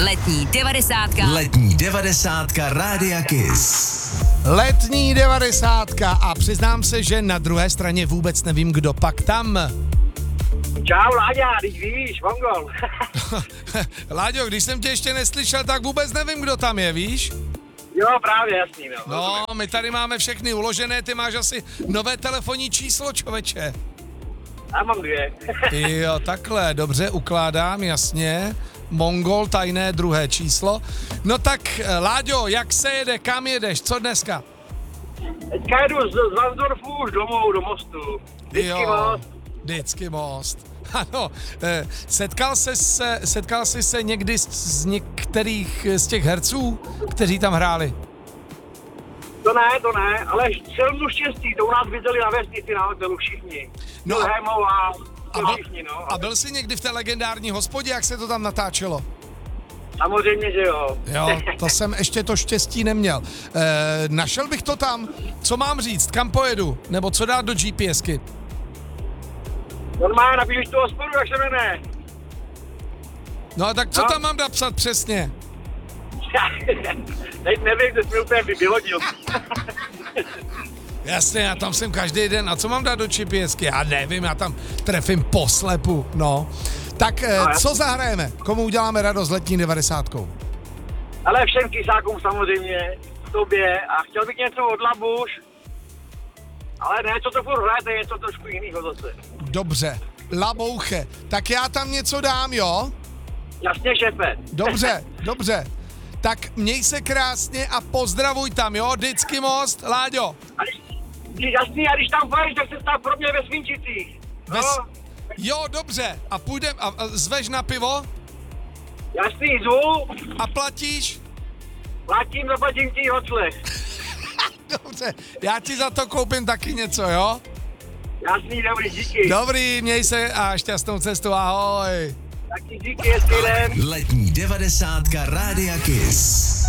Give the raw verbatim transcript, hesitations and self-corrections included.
Letní devadesátka. Letní devadesátka Rádia Kiss. Letní devadesátka a přiznám se, že na druhé straně vůbec nevím, kdo pak tam. Čau, Láďa, když víš, Mongol. Láďo, když jsem tě ještě neslyšel, tak vůbec nevím, kdo tam je, víš? Jo, právě, jasný, no. No, my tady máme všechny uložené, ty máš asi nové telefonní číslo, čověče. Já mám dvě. Jo, takhle, dobře, ukládám, jasně. Mongol, tajné druhé číslo. No tak, Láďo, jak se jede, kam jedeš, co dneska? Teďka jedu z, z Vansdorfu už domů, do mostu. Vždycky Jo, most. Vždycky most. Ano, eh, setkal jsi se, setkal jsi se někdy s, s některých z těch herců, kteří tam hráli? To ne, to ne, ale silnou štěstí, to u nás viděli na vesnici na hotelu všichni. No No a- Hemou a A to byl, všichni, no. a byl jsi někdy v té legendární hospodě, jak se to tam natáčelo? Samozřejmě, že jo. Jo, to jsem ještě to štěstí neměl. E, našel bych to tam, co mám říct, kam pojedu, nebo co dát do GPSky? Normálně napíš tu hospodu, jak se jmenuje. No a tak co No. tam mám napsat přesně? Teď nevím, že jsi mi úplně vyhodil. Jasně, já tam jsem každý den. A co mám dát do GPSky? Já nevím, já tam trefím poslepu, no. Tak e, No, co zahrajeme? Komu uděláme radost letní devadesátkou? Ale všem kysákům samozřejmě, tobě a chtěl bych něco od Labuš, ale ne, co to furt hrajete, něco trošku jinýho zase. Dobře, Labouche. Tak já tam něco dám, jo? Jasně, šefe. Dobře, dobře. Tak měj se krásně a pozdravuj tam, jo? Vždycky most, Láďo. A když, když, jasný, a když tam pojedeš, tak se stav pro mě ve Svinčicích. No, Ves... Jo, dobře. A půjdem a, a zveš na pivo jasný, zvu, a platíš? platím, zaplatím ti hoclech. Dobře, já ti za to koupím taky něco, jo? Jasný, dobrý, díky. Dobrý, měj se a šťastnou cestu, ahoj. Taky díky, hezký den. Letní devadesátka Rádia Kiss.